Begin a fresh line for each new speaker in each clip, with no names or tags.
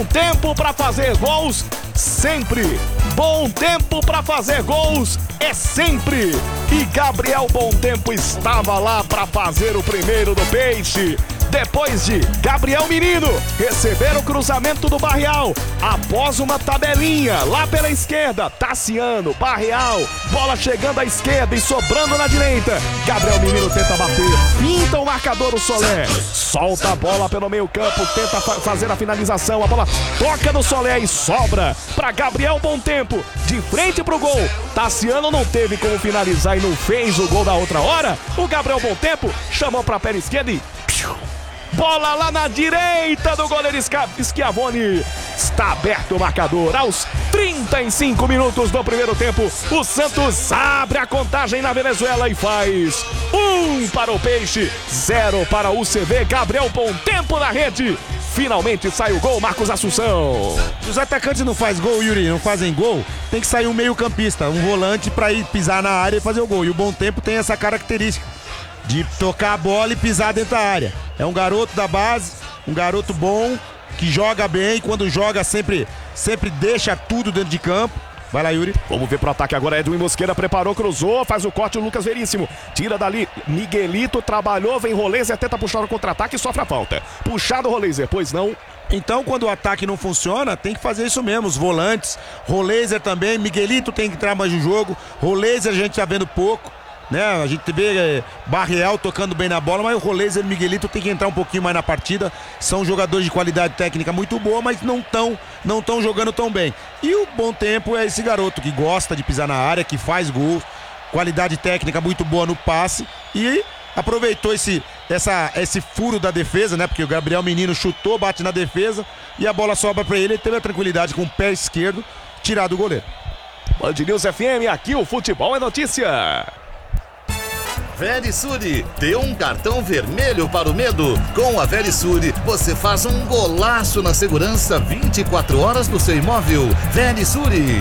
Bom tempo para fazer gols sempre. Bom tempo para fazer gols é sempre. E Gabriel Bom Tempo estava lá para fazer o primeiro do Peixe. Depois de Gabriel Menino receber o cruzamento do Barreal, após uma tabelinha lá pela esquerda, Tassiano, Barreal, bola chegando à esquerda e sobrando na direita. Gabriel Menino tenta bater, pinta o marcador o Solé, solta a bola pelo meio campo, tenta fazer a finalização, a bola toca no Solé e sobra para Gabriel Bom Tempo, de frente pro gol. Tassiano não teve como finalizar e não fez o gol da outra hora. O Gabriel Bom Tempo chamou para a perna esquerda e bola lá na direita do goleiro Schiavoni. Está aberto o marcador. Aos 35 minutos do primeiro tempo, o Santos abre a contagem na Venezuela e faz 1 para o Peixe, 0 para o UCV. Gabriel Bom Tempo na rede. Finalmente sai o gol, Marcos Assunção.
Os atacantes não fazem gol, Yuri, não fazem gol. Tem que sair um meio campista, um volante para ir pisar na área e fazer o gol. E o Bom Tempo tem essa característica de tocar a bola e pisar dentro da área. É um garoto da base, um garoto bom, que joga bem, quando joga sempre deixa tudo dentro de campo. Vai lá, Yuri.
Vamos ver pro ataque agora. Edwin Mosqueira preparou, cruzou, faz o corte o Lucas Veríssimo. Tira dali, Miguelito trabalhou, vem Roleiser, tenta puxar o contra-ataque e sofre a falta. Puxado Roleiser, pois não.
Então, quando o ataque não funciona, tem que fazer isso mesmo. Os volantes, Roleiser também, Miguelito tem que entrar mais no jogo. Roleiser a gente tá vendo pouco, né? A gente vê Barreal tocando bem na bola, mas o Roleiser e o Miguelito tem que entrar um pouquinho mais na partida. São jogadores de qualidade técnica muito boa, mas não estão jogando tão bem. E o Bom Tempo é esse garoto que gosta de pisar na área, que faz gol, qualidade técnica muito boa no passe e aproveitou esse furo da defesa, né? Porque o Gabriel Menino chutou, bate na defesa e a bola sobra para ele. Ele teve a tranquilidade com o pé esquerdo tirar do goleiro.
Band News FM, aqui o futebol é notícia.
Verisure, dê um cartão vermelho para o medo. Com a Verisure, você faz um golaço na segurança 24 horas do seu imóvel. Verisure.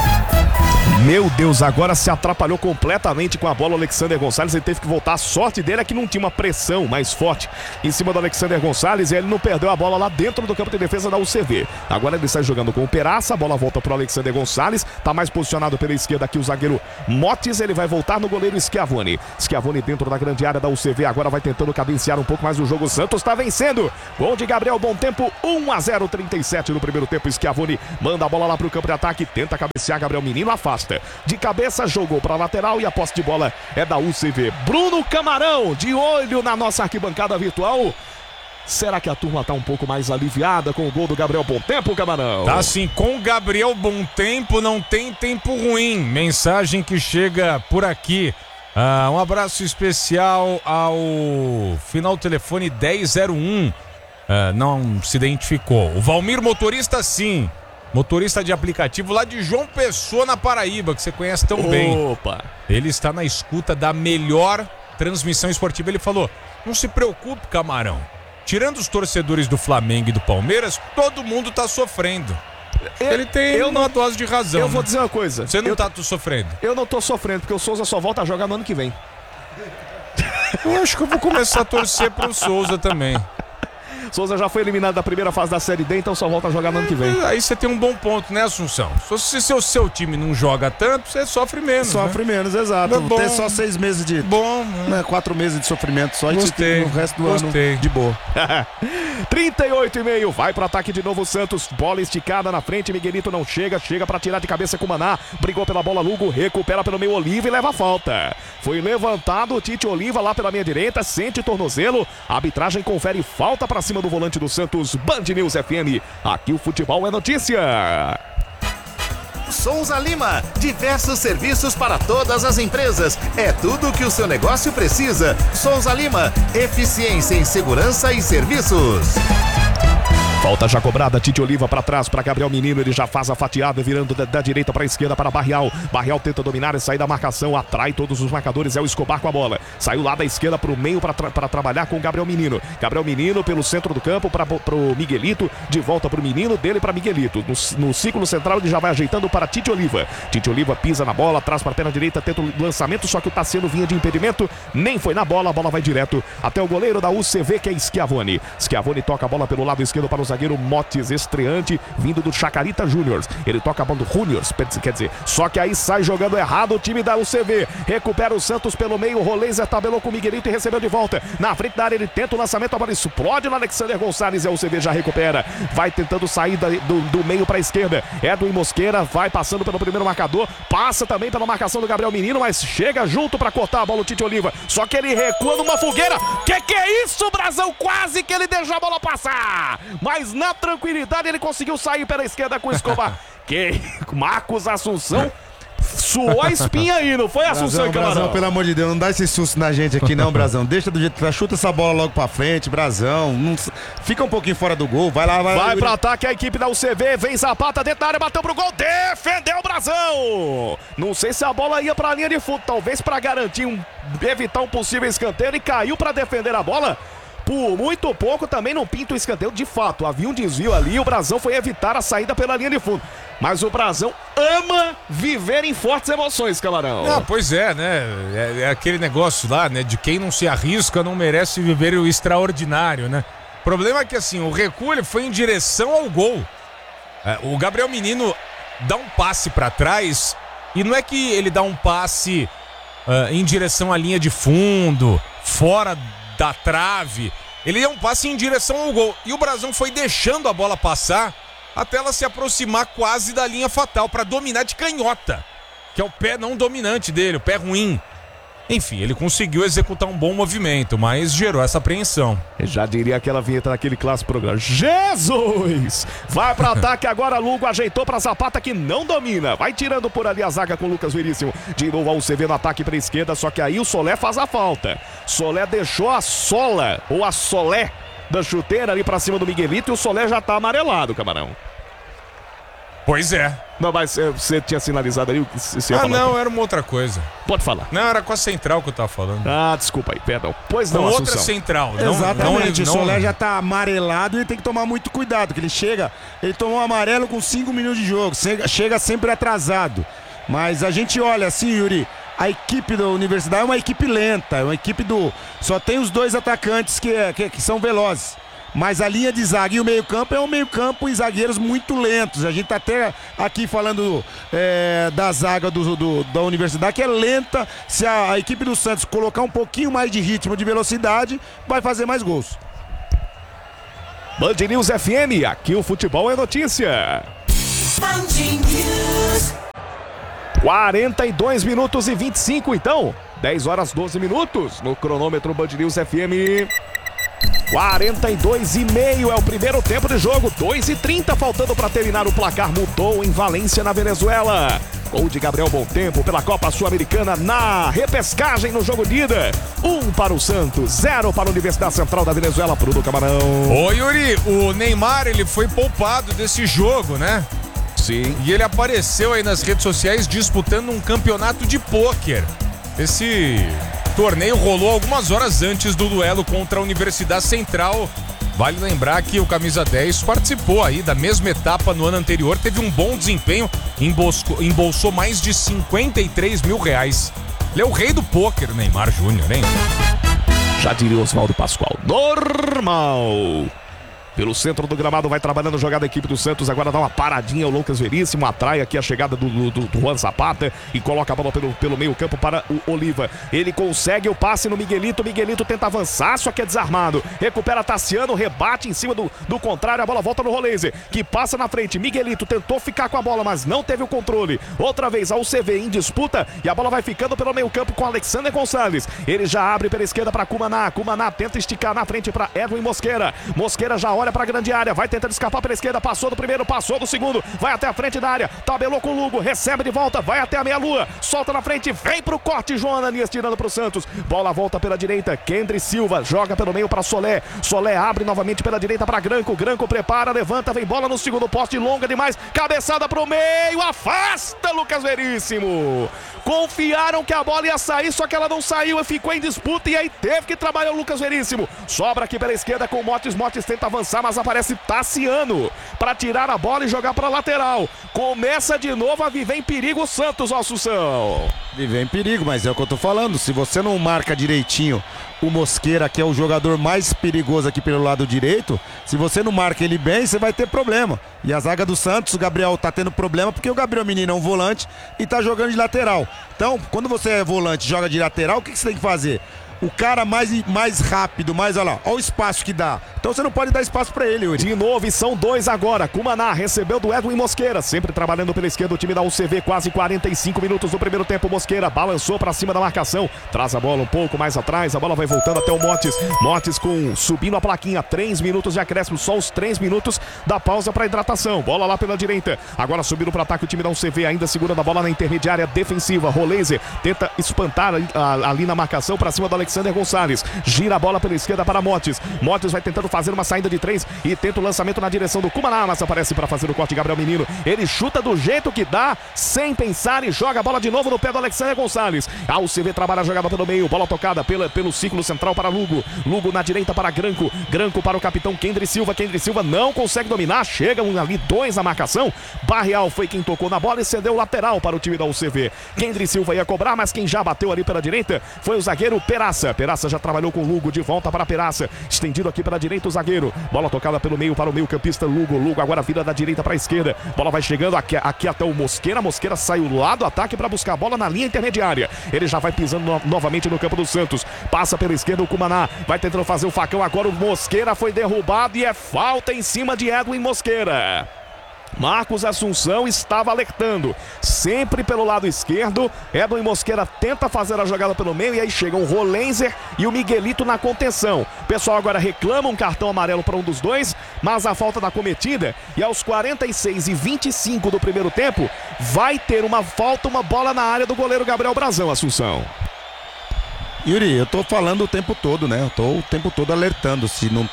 Meu Deus, agora se atrapalhou completamente com a bola o Alexander Gonçalves. Ele teve que voltar. A sorte dele é que não tinha uma pressão mais forte em cima do Alexander Gonçalves e ele não perdeu a bola lá dentro do campo de defesa da UCV. Agora ele sai jogando com o Peraça, a bola volta para o Alexander Gonçalves. Tá mais posicionado pela esquerda aqui o zagueiro Motes. Ele vai voltar no goleiro Schiavoni. Schiavoni dentro da grande área da UCV. Agora vai tentando cadenciar um pouco mais o jogo. O Santos tá vencendo. Gol de Gabriel Bom Tempo, 1-0, 37 no primeiro tempo. Schiavoni manda a bola lá pro campo de ataque. Tenta cabecear, Gabriel Menino afasta. De cabeça, jogou para lateral e a posse de bola é da UCV. Bruno Camarão, de olho na nossa arquibancada virtual. Será que a turma tá um pouco mais aliviada com o gol do Gabriel Bom Tempo, Camarão?
Tá sim, com o Gabriel Bom Tempo não tem tempo ruim. Mensagem que chega por aqui. Um abraço especial ao final telefone 1001. Não se identificou. O Valmir Motorista, sim. Motorista de aplicativo lá de João Pessoa, na Paraíba, que você conhece tão bem.
Opa!
Ele está na escuta da melhor transmissão esportiva. Ele falou: não se preocupe, Camarão. Tirando os torcedores do Flamengo e do Palmeiras, todo mundo tá sofrendo. Ele tem uma dose de razão.
Eu vou dizer uma coisa.
Você não tá sofrendo?
Eu não tô sofrendo, porque o Souza só volta a jogar no ano que vem.
Eu acho que eu vou começar a torcer pro Souza também.
Souza já foi eliminado da primeira fase da Série D, então só volta a jogar no ano que vem.
Aí você tem um bom ponto, né, Assunção? Se o seu time não joga tanto, você sofre menos.
Sofre menos, exato.
É bom.
Tem só 6 meses de...
Bom.
Né, 4 meses de sofrimento só.
Gostei.
E o resto do ano de boa.
38,5. Vai pro ataque de novo o Santos. Bola esticada na frente. Miguelito não chega. Chega pra tirar de cabeça com o Maná. Brigou pela bola. Lugo recupera pelo meio Oliva e leva a falta. Foi levantado o Tite Oliva lá pela meia direita. Sente tornozelo. A arbitragem confere falta pra cima do volante do Santos. Band News FM. Aqui o futebol é notícia.
Souza Lima, diversos serviços para todas as empresas. É tudo o que o seu negócio precisa. Souza Lima, eficiência em segurança e serviços.
Falta já cobrada, Tite Oliva para trás para Gabriel Menino, ele já faz a fatiada virando da direita para a esquerda para Barreal. Barreal tenta dominar e sair da marcação, atrai todos os marcadores, é o Escobar com a bola. Saiu lá da esquerda para o meio para trabalhar com o Gabriel Menino. Gabriel Menino pelo centro do campo para o Miguelito, de volta para o Menino, dele para Miguelito. No círculo central ele já vai ajeitando para Tite Oliva. Tite Oliva pisa na bola, traz para a perna direita, tenta o lançamento, só que o Tassiano vinha de impedimento, nem foi na bola, a bola vai direto até o goleiro da UCV, que é Schiavoni. Schiavoni toca a bola pelo lado esquerdo para o zagueiro zagueiro Motes, estreante, vindo do Chacarita Juniors. Ele toca a bola do Juniors, quer dizer, só que aí sai jogando errado o time da UCV. Recupera o Santos pelo meio, o Roleiser tabelou com o Miguelito e recebeu de volta. Na frente da área ele tenta o lançamento, a bola explode no Alexander Gonçalves e a UCV já recupera. Vai tentando sair do meio para a esquerda. Edwin Mosqueira vai passando pelo primeiro marcador, passa também pela marcação do Gabriel Menino, mas chega junto para cortar a bola o Tite Oliva. Só que ele recua numa fogueira. Que é isso, Brazão? Quase que ele deixou a bola passar. Mas na tranquilidade ele conseguiu sair pela esquerda com o Escobar. Que Marcos Assunção suou a espinha aí, não foi, Assunção e Camarão?
Brazão, pelo amor de Deus, não dá esse susto na gente aqui não, Brazão. Deixa do jeito que tá, chuta essa bola logo pra frente, Brazão. Não, fica um pouquinho fora do gol, vai lá.
Vai pro ataque a equipe da UCV, vem Zapata dentro da área, bateu pro gol, defendeu o Brazão. Não sei se a bola ia pra linha de fundo, talvez pra garantir, evitar um possível escanteio, e caiu pra defender a bola. Por muito pouco também não pinta o escanteio. De fato, havia um desvio ali e o Brazão foi evitar a saída pela linha de fundo. Mas o Brazão ama viver em fortes emoções, Camarão.
Não, pois é, né? É aquele negócio lá, né? De quem não se arrisca não merece viver o extraordinário, né? O problema é que, assim, o recuo ele foi em direção ao gol. O Gabriel Menino dá um passe pra trás e não é que ele dá um passe em direção à linha de fundo, fora da trave. Ele deu um passe em direção ao gol e o Brazão foi deixando a bola passar até ela se aproximar quase da linha fatal para dominar de canhota, que é o pé não dominante dele, o pé ruim. Enfim, ele conseguiu executar um bom movimento, mas gerou essa apreensão.
Eu já diria aquela vinheta naquele clássico programa. Jesus! Vai para ataque agora, Lugo ajeitou para Zapata que não domina. Vai tirando por ali a zaga com o Lucas Veríssimo. De novo a UCV no ataque para a esquerda, só que aí o Solé faz a falta. Solé deixou a sola, ou a solé da chuteira ali para cima do Miguelito e o Solé já tá amarelado, Camarão.
Pois é.
Não, mas você tinha sinalizado ali?
Não, era uma outra coisa.
Pode falar.
Não, era com a central que eu tava falando.
Ah, desculpa aí, perdão. Pois não,
outra
Assunção.
Central.
Exatamente, o Solé já tá amarelado e tem que tomar muito cuidado, que ele tomou um amarelo com 5 minutos de jogo, chega sempre atrasado. Mas a gente olha assim, Yuri, a equipe da Universidade é uma equipe lenta, é uma equipe só tem os dois atacantes que são velozes. Mas a linha de zaga e o meio-campo é um meio-campo e zagueiros muito lentos. A gente tá até aqui falando da zaga da Universidade, que é lenta. Se a equipe do Santos colocar um pouquinho mais de ritmo, de velocidade, vai fazer mais gols.
Band News FM, aqui o futebol é notícia. Band News. 42 minutos e 25, então. 10 horas 12 minutos no cronômetro Band News FM. 42,5 é o primeiro tempo de jogo. 2:30 faltando para terminar. O placar mudou em Valência, na Venezuela. Gol de Gabriel Bontempo pela Copa Sul-Americana na repescagem no jogo de ida. 1 para o Santos, 0 para a Universidade Central da Venezuela, pro do Camarão.
Ô Yuri, o Neymar ele foi poupado desse jogo, né?
Sim.
E ele apareceu aí nas redes sociais disputando um campeonato de pôquer. Esse torneio rolou algumas horas antes do duelo contra a Universidade Central. Vale lembrar que o camisa 10 participou aí da mesma etapa no ano anterior, teve um bom desempenho, embolsou mais de 53 mil reais. Ele é o rei do pôquer, Neymar Júnior, hein?
Já diria Oswaldo Pascoal, normal. Pelo centro do gramado vai trabalhando jogada a equipe do Santos. Agora dá uma paradinha o Lucas Veríssimo. Atrai aqui a chegada do Juan Zapata e coloca a bola pelo meio campo para o Oliva. Ele consegue o passe no Miguelito. Miguelito tenta avançar, só que é desarmado. Recupera Tassiano, rebate em cima do contrário. A bola volta no Roleiser, que passa na frente. Miguelito tentou ficar com a bola, mas não teve o controle. Outra vez a UCV em disputa e a bola vai ficando pelo meio campo com Alexander Gonçalves. Ele já abre pela esquerda para Cumaná. Cumaná tenta esticar na frente para Edwin Mosqueira. Mosqueira já olha para a grande área, vai tentando escapar pela esquerda, passou do primeiro, passou do segundo, vai até a frente da área, tabelou com o Lugo, recebe de volta, vai até a meia-lua, solta na frente, vem pro corte, João Ananias tirando pro Santos, bola volta pela direita, Kendry Silva joga pelo meio para Solé, Solé abre novamente pela direita para Granco, Granco prepara, levanta, vem bola no segundo poste, longa demais, cabeçada pro meio, afasta Lucas Veríssimo, Confiaram que a bola ia sair, só que ela não saiu e ficou em disputa. E aí teve que trabalhar o Lucas Veríssimo. Sobra aqui pela esquerda com o Motes. Motes tenta avançar, mas aparece Tassiano para tirar a bola e jogar para lateral. Começa de novo a viver em perigo o Santos, ó, Assunção.
Viver em perigo, mas é o que eu tô falando. Se você não marca direitinho o Mosqueira, que é o jogador mais perigoso aqui pelo lado direito, se você não marca ele bem, você vai ter problema. E a zaga do Santos, o Gabriel tá tendo problema porque o Gabriel Menino é um volante e tá jogando de lateral. Então, quando você é volante e joga de lateral, o que você tem que fazer? O cara mais rápido, olha lá, olha o espaço que dá. Então você não pode dar espaço pra ele, Yuri.
De novo, e são 2 agora. Cumaná recebeu do Edwin Mosqueira, sempre trabalhando pela esquerda o time da UCV, quase 45 minutos do primeiro tempo. Mosqueira balançou pra cima da marcação, traz a bola um pouco mais atrás, a bola vai voltando até o Motes. Motes subindo a plaquinha, 3 minutos de acréscimo, só os 3 minutos da pausa pra hidratação. Bola lá pela direita, agora subindo pro ataque o time da UCV, ainda segurando a bola na intermediária defensiva. Roleiser tenta espantar ali na marcação pra cima do Alexander Gonçalves, gira a bola pela esquerda para Motes. Motes vai tentando fazer uma saída de 3 e tenta o lançamento na direção do Cumaná, mas aparece para fazer o corte Gabriel Menino. Ele chuta do jeito que dá, sem pensar, e joga a bola de novo no pé do Alexander Gonçalves. A UCV trabalha a jogada pelo meio, bola tocada pelo círculo central para Lugo. Lugo na direita para Granco. Granco para o capitão Kendry Silva. Kendry Silva não consegue dominar, chegam ali 2 na marcação. Barreal foi quem tocou na bola e cedeu o lateral para o time da UCV. Kendry Silva ia cobrar, mas quem já bateu ali pela direita foi o zagueiro Peraça. Peraça já trabalhou com o Lugo, de volta para Peraça, estendido aqui pela direita o zagueiro, bola tocada pelo meio para o meio campista Lugo. Lugo agora vira da direita para a esquerda, bola vai chegando aqui até o Mosqueira. Mosqueira saiu lá do ataque para buscar a bola na linha intermediária, ele já vai pisando novamente no campo do Santos, passa pela esquerda o Cumaná, vai tentando fazer o facão, agora o Mosqueira foi derrubado e é falta em cima de Edwin Mosqueira. Marcos Assunção estava alertando, sempre pelo lado esquerdo. Edwin Mosqueira tenta fazer a jogada pelo meio e aí chegam o Rolenzer e o Miguelito na contenção. O pessoal agora reclama um cartão amarelo para um dos dois, mas a falta da cometida, e aos 46 e 25 do primeiro tempo vai ter uma falta, uma bola na área do goleiro Gabriel Brazão, Assunção.
Yuri, eu tô falando o tempo todo, né? Eu tô o tempo todo alertando.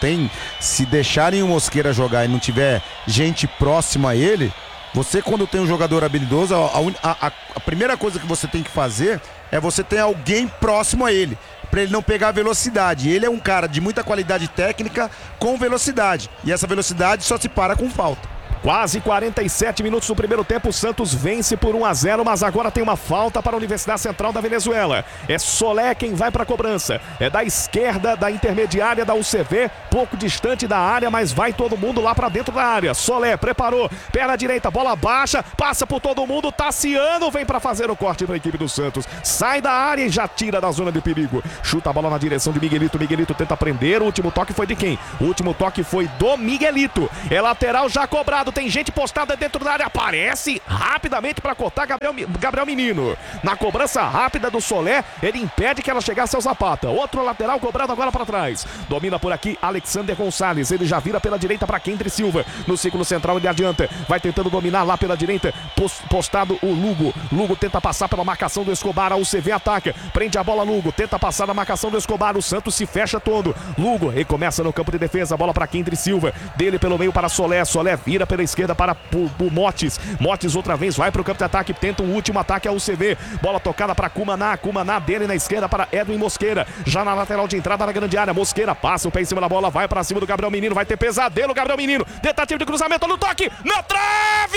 Se deixarem o Mosqueira jogar e não tiver gente próxima a ele, você, quando tem um jogador habilidoso, a primeira coisa que você tem que fazer é você ter alguém próximo a ele, para ele não pegar velocidade. Ele é um cara de muita qualidade técnica com velocidade, e essa velocidade só se para com falta.
Quase 47 minutos do primeiro tempo, o Santos vence por 1-0, mas agora tem uma falta para a Universidade Central da Venezuela. É Solé quem vai para a cobrança. É da esquerda, da intermediária da UCV, pouco distante da área, mas vai todo mundo lá para dentro da área. Solé preparou, perna direita, bola baixa, passa por todo mundo. Tassiano vem para fazer o corte para a equipe do Santos. Sai da área e já tira da zona de perigo. Chuta a bola na direção de Miguelito. Miguelito tenta prender. O último toque foi de quem? O último toque foi do Miguelito. É lateral já cobrado. Tem gente postada dentro da área, aparece rapidamente para cortar Gabriel Menino. Na cobrança rápida do Solé, ele impede que ela chegasse ao Zapata. Outro lateral cobrado agora para trás. Domina por aqui Alexander Gonçalves. Ele já vira pela direita para Kendry Silva. No círculo central ele adianta. Vai tentando dominar lá pela direita. Postado o Lugo. Lugo tenta passar pela marcação do Escobar. A UCV ataca. Prende a bola Lugo. Tenta passar na marcação do Escobar. O Santos se fecha todo. Lugo recomeça no campo de defesa. Bola para Kendry Silva. Dele pelo meio para Solé. Solé vira pela esquerda para o Motes. Motes outra vez vai para o campo de ataque, tenta um último ataque ao UCV. Bola tocada para Cumaná. Cumaná dele na esquerda para Edwin Mosqueira. Já na lateral de entrada na grande área. Mosqueira passa o pé em cima da bola, vai para cima do Gabriel Menino. Vai ter pesadelo, Gabriel Menino. Tentativa de cruzamento no toque, na trave!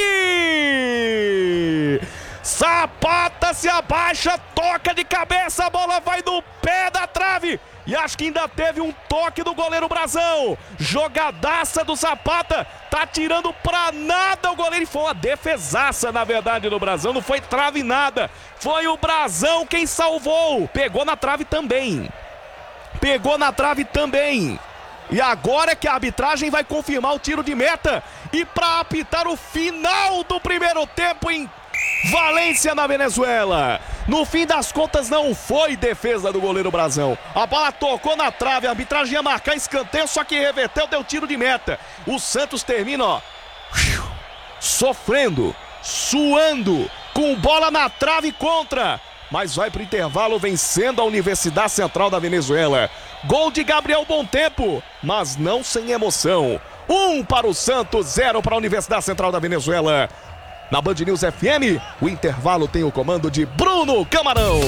Zapata se abaixa, toca de cabeça, a bola vai no pé da trave. E acho que ainda teve um toque do goleiro Brazão. Jogadaça do Zapata. Tá tirando pra nada o goleiro. E foi uma defesaça, na verdade, do Brazão. Não foi trave nada. Foi o Brazão quem salvou. Pegou na trave também. Pegou na trave também. E agora é que a arbitragem vai confirmar o tiro de meta. E para apitar o final do primeiro tempo em Valência, na Venezuela. No fim das contas não foi defesa do goleiro Brazão. A bola tocou na trave, a arbitragem ia marcar escanteio, só que reverteu, deu tiro de meta. O Santos termina, ó, sofrendo, suando, com bola na trave contra. Mas vai para o intervalo vencendo a Universidade Central da Venezuela. Gol de Gabriel Bontempo, mas não sem emoção. 1 para o Santos, 0 para a Universidade Central da Venezuela. na Band News FM. O intervalo tem o comando de Bruno Camarão.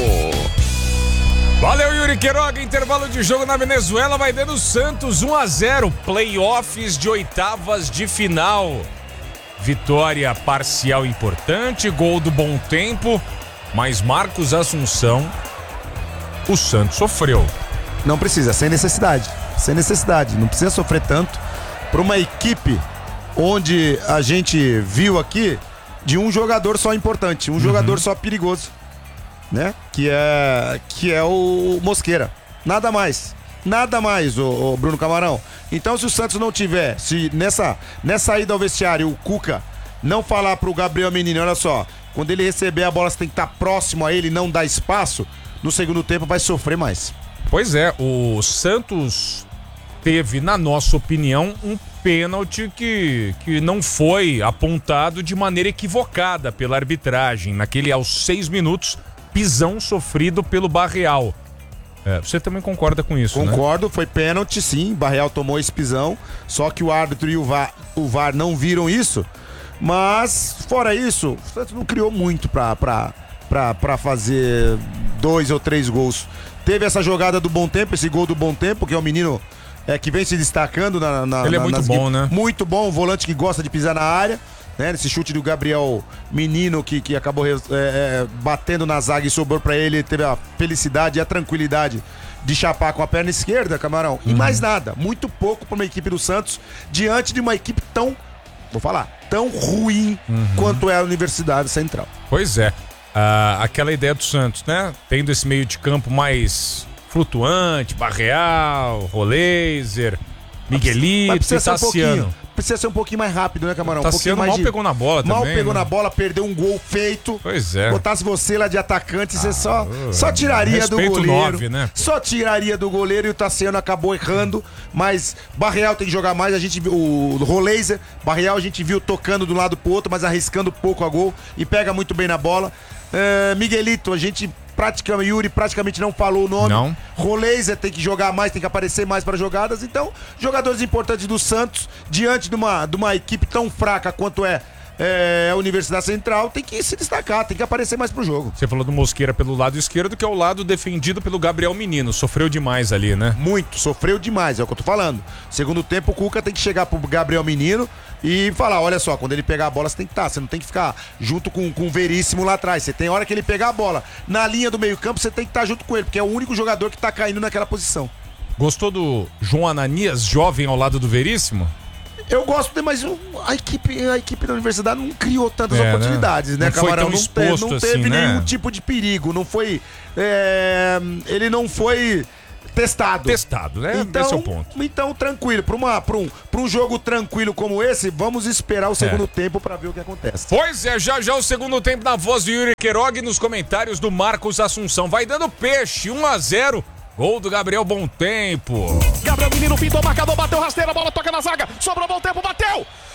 Valeu, Yuri Queiroga. Intervalo de jogo na Venezuela vai dando Santos 1-0. Playoffs de oitavas de final. Vitória parcial importante, gol do Bom Tempo, mas Marcos Assunção, o Santos sofreu.
Não precisa, sem necessidade. Não precisa sofrer tanto para uma equipe onde a gente viu aqui de um jogador só importante, um jogador só perigoso, né? Que é o Mosquera. Nada mais, o Bruno Camarão. Então, se o Santos não tiver, se nessa ida ao vestiário o Cuca não falar pro Gabriel Menino, olha só, quando ele receber a bola você tem que estar próximo a ele, não dar espaço, no segundo tempo vai sofrer mais.
Pois é, o Santos teve, na nossa opinião, um pênalti que não foi apontado de maneira equivocada pela arbitragem. Naquele aos 6 minutos, pisão sofrido pelo Barreal. Você também concorda com isso,
Concordo,
né?
Foi pênalti, sim. Barreal tomou esse pisão. Só que o árbitro e o VAR não viram isso. Mas, fora isso, o Santos não criou muito pra fazer 2 ou 3 gols. Teve essa jogada do Bom Tempo, esse gol do Bom Tempo, que é o menino que vem se destacando
Ele é muito bom, né?
Muito bom, um volante que gosta de pisar na área. Né, nesse chute do Gabriel Menino que acabou batendo na zaga e sobrou pra ele, teve a felicidade e a tranquilidade de chapar com a perna esquerda, Camarão. E mais nada, muito pouco pra uma equipe do Santos diante de uma equipe tão ruim quanto é a Universidade Central.
Pois é, aquela ideia do Santos, né? Tendo esse meio de campo mais flutuante, Barreal, Roleiser, Miguelito e Tassiano.
Precisa ser um pouquinho mais rápido, né, Camarão?
Tassiano pegou na bola também.
Mal pegou na bola, perdeu um gol feito.
Pois é.
Botasse você lá de atacante, você só tiraria do goleiro.
9, né?
Só tiraria do goleiro e o Tassiano acabou errando. Mas Barreal tem que jogar mais. A gente viu o Roleiser, Barreal a gente viu tocando de um lado pro outro, mas arriscando pouco a gol e pega muito bem na bola. Miguelito, a gente Yuri praticamente não falou o nome.
Não.
Roleiser tem que jogar mais, tem que aparecer mais para jogadas. Então, jogadores importantes do Santos, diante de uma equipe tão fraca quanto é a Universidade Central, tem que se destacar, tem que aparecer mais pro jogo.
Você falou do Mosquera pelo lado esquerdo, que é o lado defendido pelo Gabriel Menino. Sofreu demais ali, né?
Muito, sofreu demais, é o que eu tô falando. Segundo tempo, o Cuca tem que chegar pro Gabriel Menino e falar, olha só, quando ele pegar a bola você tem que estar, você não tem que ficar junto com o Veríssimo lá atrás. Você tem hora que ele pegar a bola na linha do meio campo, você tem que estar junto com ele, porque é o único jogador que tá caindo naquela posição.
Gostou do João Ananias, jovem ao lado do Veríssimo?
Eu gosto, mas a equipe da Universidade não criou tantas oportunidades, né, Camarão? Não teve nenhum tipo de perigo, não foi... ele não foi testado.
Né?
Então,
esse é o ponto.
Então, tranquilo. Pra um jogo tranquilo como esse, vamos esperar o segundo tempo pra ver o que acontece.
Pois é, já o segundo tempo na voz do Yuri Queiroga e nos comentários do Marcos Assunção. Vai dando peixe, 1-0. Gol do Gabriel Bom Tempo.
Gabriel Menino pintou o marcador, bateu rasteira, a bola toca na zaga, sobrou Bom Tempo, bateu!